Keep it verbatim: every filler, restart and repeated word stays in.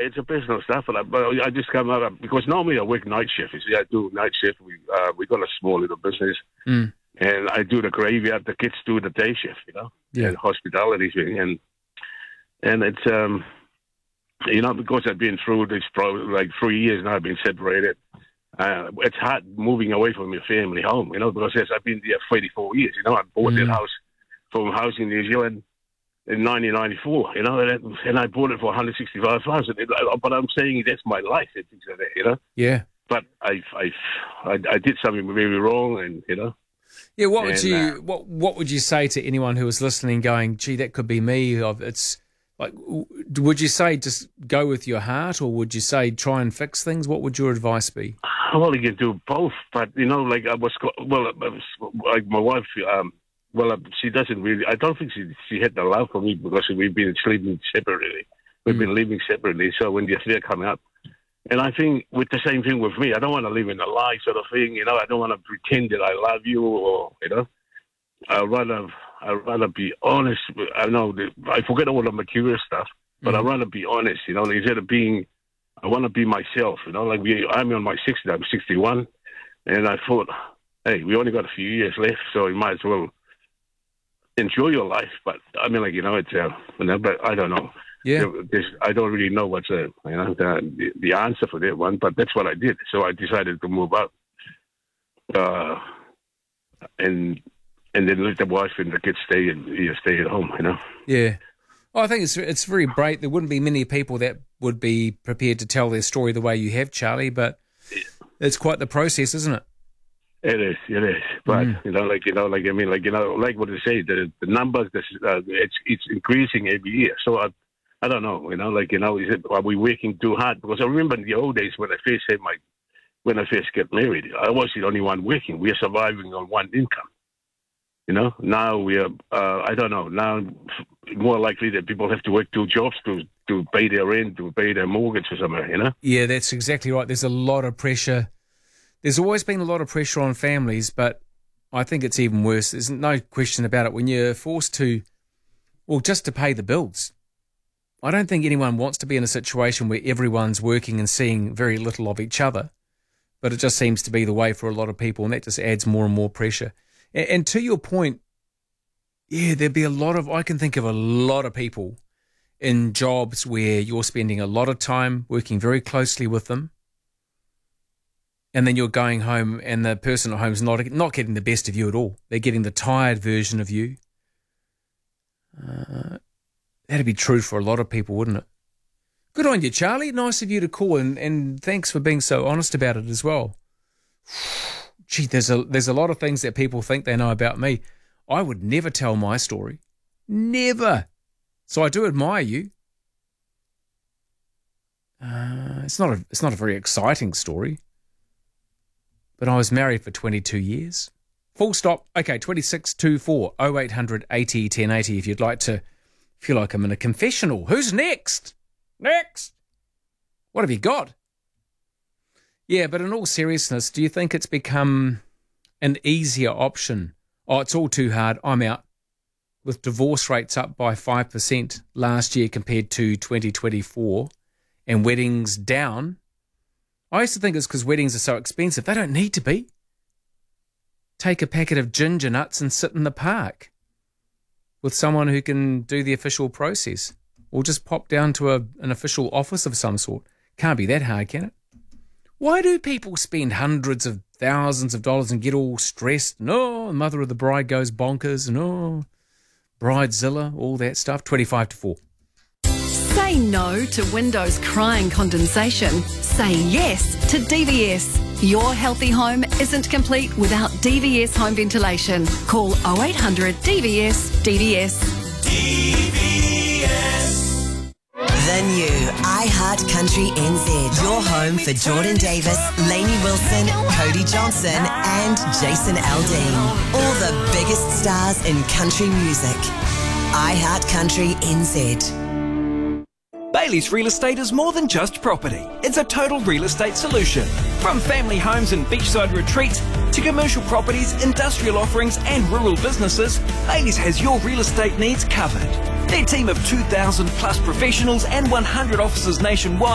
it's a personal stuff, but I, but I just come out of, because normally I work night shift. You see, I do night shift. We uh, we got a small little business, mm. and I do the graveyard. The kids do the day shift, you know, yeah. and hospitality thing, and and it's um, you know, because I've been through this probably like three years now. I've been separated. Uh, it's hard moving away from your family home, you know, because yes, I've been there for eighty-four years. You know, I bought mm. that house from a house in New Zealand in nineteen ninety-four, you know, and, and I bought it for one hundred sixty-five thousand. But I'm saying that's my life, and things like that, you know. Yeah. But I, I, I, I did something very wrong, and you know. Yeah. What would and, you uh, what What would you say to anyone who was listening, going, "Gee, that could be me"? It's like, would you say just go with your heart, or would you say try and fix things? What would your advice be? Well, you can do both, but you know, like I was, well, I was, like my wife. Um, Well, uh, she doesn't really. I don't think she she had the love for me because we've been sleeping separately. We've mm. been living separately. So when the affair come up, and I think with the same thing with me, I don't want to live in a lie sort of thing. You know, I don't want to pretend that I love you, or you know, I rather I rather be honest. I know that I forget all the material stuff, but mm. I rather be honest. You know, instead of being, I want to be myself. You know, like we, I'm on my sixties. I'm sixty-one, and I thought, hey, we only got a few years left, so we might as well enjoy your life. But I mean, like, you know, it's uh, you know, but I don't know. Yeah, There's, I don't really know what's uh, you know the, the answer for that one. But that's what I did. So I decided to move out, uh, and and then let the wife and the kids stay and you know, stay at home. You know. Yeah. Well, I think it's it's very brave. There wouldn't be many people that would be prepared to tell their story the way you have, Charlie. But it's quite the process, isn't it? It is, it is, but mm. you know, like you know, like I mean, like you know, like what you say, the the numbers, the, uh, it's it's increasing every year. So I, I don't know, you know, like you know, is it, are we working too hard? Because I remember in the old days when I first had my, when I first got married, I was the only one working. We are surviving on one income. You know, now we are, uh, I don't know, now more likely that people have to work two jobs to to pay their rent, to pay their mortgage or something. You know. Yeah, that's exactly right. There's a lot of pressure. There's always been a lot of pressure on families, but I think it's even worse. There's no question about it. When you're forced to, well, just to pay the bills. I don't think anyone wants to be in a situation where everyone's working and seeing very little of each other, but it just seems to be the way for a lot of people, and that just adds more and more pressure. And, and to your point, yeah, there'd be a lot of, I can think of a lot of people in jobs where you're spending a lot of time working very closely with them, and then you're going home and the person at home is not, not getting the best of you at all. They're getting the tired version of you. Uh, that'd be true for a lot of people, wouldn't it? Good on you, Charlie. Nice of you to call, and, and thanks for being so honest about it as well. Gee, there's a, there's a lot of things that people think they know about me. I would never tell my story. Never. So I do admire you. Uh, it's not a, it's not a very exciting story. But I was married for twenty-two years. Full stop. Okay, twenty-six two four oh eight hundred eighty ten eighty if you'd like to feel like I'm in a confessional. Who's next? Next. What have you got? Yeah, but in all seriousness, do you think it's become an easier option? Oh, it's all too hard. I'm out. With divorce rates up by five percent last year compared to twenty twenty-four and weddings down. I used to think it's because weddings are so expensive. They don't need to be. Take a packet of ginger nuts and sit in the park with someone who can do the official process, or just pop down to a, an official office of some sort. Can't be that hard, can it? Why do people spend hundreds of thousands of dollars and get all stressed? No, the mother of the bride goes bonkers. No, Bridezilla, all that stuff. twenty-five to four. Say no to windows crying condensation. Say yes to D V S. Your healthy home isn't complete without D V S home ventilation. Call oh eight hundred D V S D V S. D V S. The new iHeart Country N Z. Your home for Jordan Davis, Lainey Wilson, Cody Johnson and Jason Aldean. All the biggest stars in country music. iHeart Country N Z. Bailey's Real Estate is more than just property. It's a total real estate solution. From family homes and beachside retreats to commercial properties, industrial offerings and rural businesses, Bailey's has your real estate needs covered. Their team of two thousand plus professionals and one hundred offices nationwide